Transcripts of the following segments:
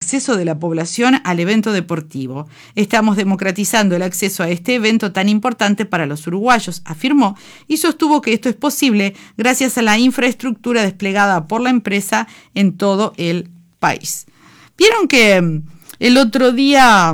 acceso de la población al evento deportivo. Estamos democratizando el acceso a este evento tan importante para los uruguayos, afirmó, y sostuvo que esto es posible gracias a la infraestructura desplegada por la empresa en todo el país. Vieron que el otro día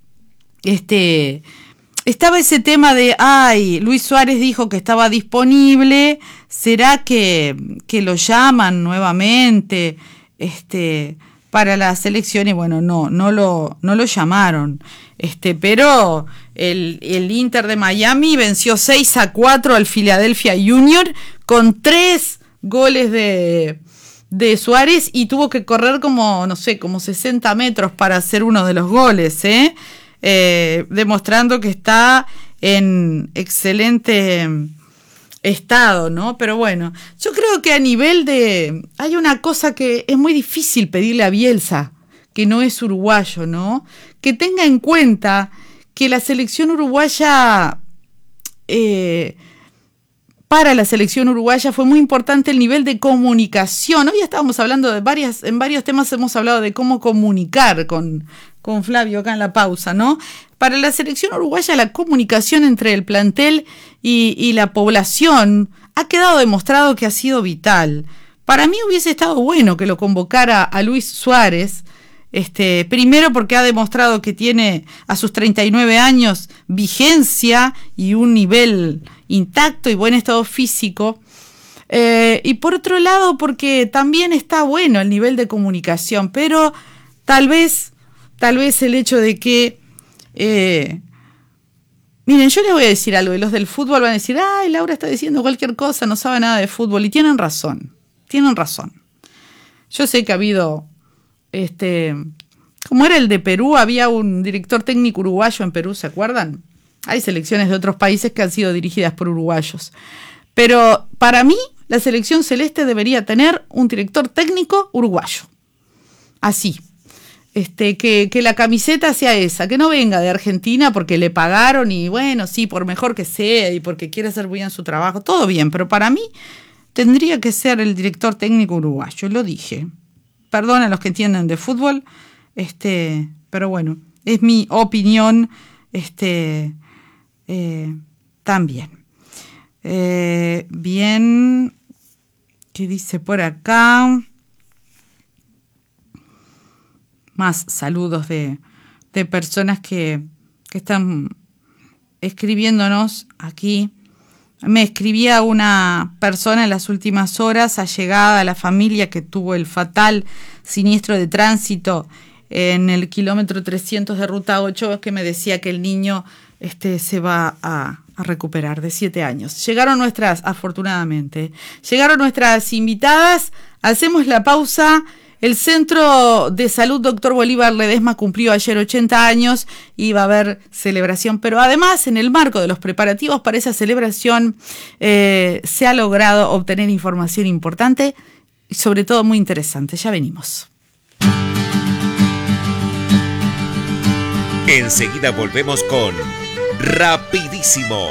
estaba ese tema de, Luis Suárez dijo que estaba disponible, ¿será que lo llaman nuevamente para la selección? Y bueno, no lo llamaron, pero el Inter de Miami venció 6-4 al Philadelphia Union con 3 goles de Suárez y tuvo que correr como 60 metros para hacer uno de los goles, demostrando que está en excelente estado, ¿no? Pero bueno, yo creo que a nivel hay una cosa que es muy difícil pedirle a Bielsa, que no es uruguayo, ¿no? Que tenga en cuenta que la selección uruguaya, para la selección uruguaya fue muy importante el nivel de comunicación. Hoy estábamos hablando en varios temas hemos hablado de cómo comunicar con Flavio acá en la pausa, ¿no? Para la selección uruguaya la comunicación entre el plantel y la población ha quedado demostrado que ha sido vital. Para mí hubiese estado bueno que lo convocara a Luis Suárez, primero porque ha demostrado que tiene a sus 39 años vigencia y un nivel intacto y buen estado físico, y por otro lado porque también está bueno el nivel de comunicación, pero tal vez el hecho de que miren, yo les voy a decir algo, y los del fútbol van a decir, Laura está diciendo cualquier cosa, no sabe nada de fútbol, y tienen razón. Yo sé que ha habido, como era el de Perú, había un director técnico uruguayo en Perú, ¿se acuerdan? Hay selecciones de otros países que han sido dirigidas por uruguayos. Pero para mí, la selección celeste debería tener un director técnico uruguayo. Así. Que la camiseta sea esa, que no venga de Argentina porque le pagaron y bueno, sí, por mejor que sea y porque quiere hacer bien su trabajo, todo bien, pero para mí tendría que ser el director técnico uruguayo, lo dije. Perdón a los que entienden de fútbol, pero bueno, es mi opinión, también. Bien, ¿qué dice por acá? Más saludos de personas que están escribiéndonos aquí. Me escribía una persona en las últimas horas, allegada a la familia que tuvo el fatal siniestro de tránsito en el kilómetro 300 de Ruta 8, que me decía que el niño se va a recuperar, de 7 años. Afortunadamente, llegaron nuestras invitadas, hacemos la pausa. El Centro de Salud Dr. Bolívar Ledesma cumplió ayer 80 años y va a haber celebración, pero además en el marco de los preparativos para esa celebración se ha logrado obtener información importante y sobre todo muy interesante. Ya venimos. Enseguida volvemos con Rapidísimo.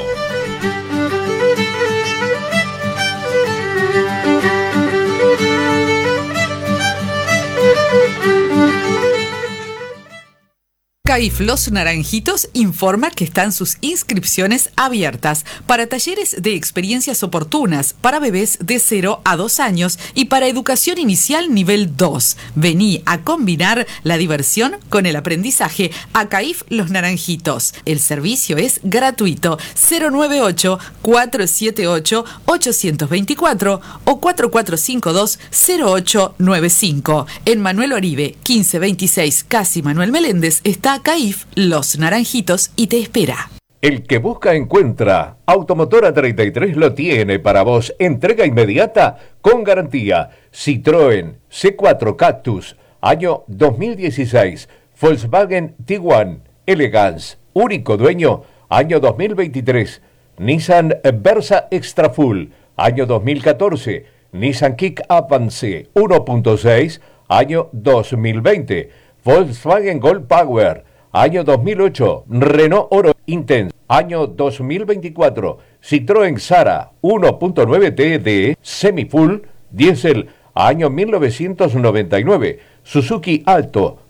CAIF Los Naranjitos informa que están sus inscripciones abiertas para talleres de experiencias oportunas para bebés de 0 a 2 años y para educación inicial nivel 2. Vení a combinar la diversión con el aprendizaje a CAIF Los Naranjitos. El servicio es gratuito. 098-478-824 o 4452-0895. En Manuel Oribe, 1526, Casi Manuel Meléndez, está CAIF Los Naranjitos y te espera. El que busca encuentra. Automotora 33 lo tiene para vos. Entrega inmediata con garantía. Citroën C4 Cactus, año 2016. Volkswagen Tiguan Elegance, único dueño, año 2023. Nissan Versa Extra Full, año 2014. Nissan Kick Avance 1.6, año 2020. Volkswagen Gold Power, año 2008. Renault Oro Intense, año 2024. Citroën Xara 1.9 TDI Semi-Full Diesel, año 1999. Suzuki Alto